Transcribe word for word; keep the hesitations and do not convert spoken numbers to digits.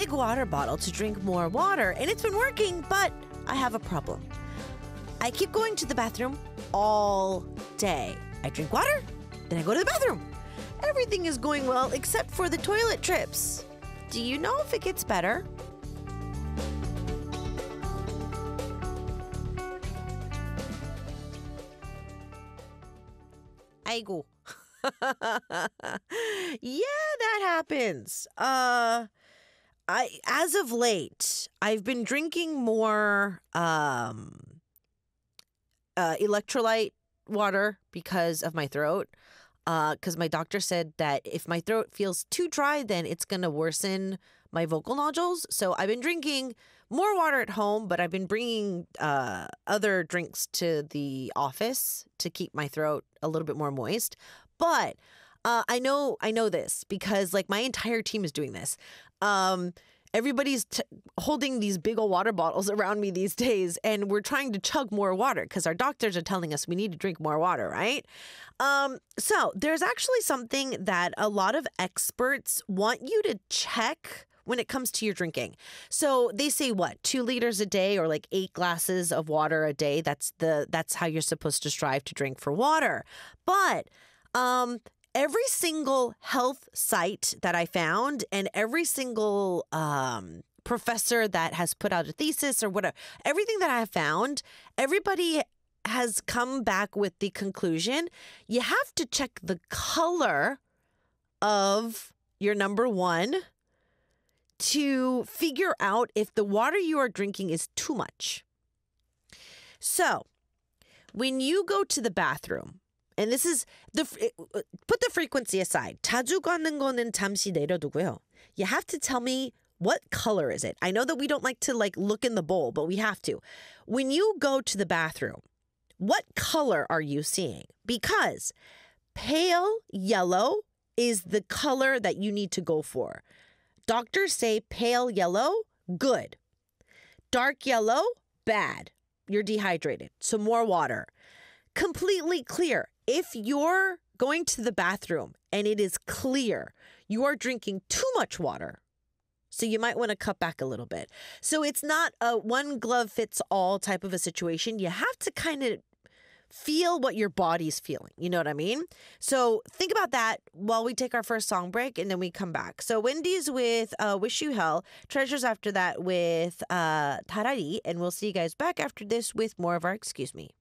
big water bottle to drink more water, and it's been working, but I have a problem. I keep going to the bathroom all day. I drink water, then I go to the bathroom. Everything is going well except for the toilet trips. Do you know if it gets better? Aigu. Yeah, that happens. Uh, I as of late, I've been drinking more um, uh, electrolyte water because of my throat. Because uh, my doctor said that if my throat feels too dry, then it's going to worsen my vocal nodules. So I've been drinking more water at home, but I've been bringing uh, other drinks to the office to keep my throat a little bit more moist. But uh, I know I know this because like my entire team is doing this. Um, everybody's t- holding these big old water bottles around me these days, and we're trying to chug more water because our doctors are telling us we need to drink more water, right? Um, so there's actually something that a lot of experts want you to check when it comes to your drinking. So they say what, two liters a day or like eight glasses of water a day. That's the that's how you're supposed to strive to drink for water. But um, every single health site that I found and every single um, professor that has put out a thesis or whatever, everything that I have found, everybody has come back with the conclusion you have to check the color of your number one to figure out if the water you are drinking is too much. So when you go to the bathroom, and this is the put the frequency aside. 자주 가는 거는 잠시 내려두고요. You have to tell me what color is it. I know that we don't like to like look in the bowl, but we have to. When you go to the bathroom, what color are you seeing? Because pale yellow is the color that you need to go for. Doctors say pale yellow, good. Dark yellow, bad. You're dehydrated. So more water. Completely clear. If you're going to the bathroom and it is clear you are drinking too much water, so you might want to cut back a little bit. So it's not a one glove fits all type of a situation. You have to kind of feel what your body's feeling. You know what I mean? So think about that while we take our first song break and then we come back. So Wendy's with uh, Wish You Hell, Treasures after that with uh, Tarari, and we'll see you guys back after this with more of our Excuse Me.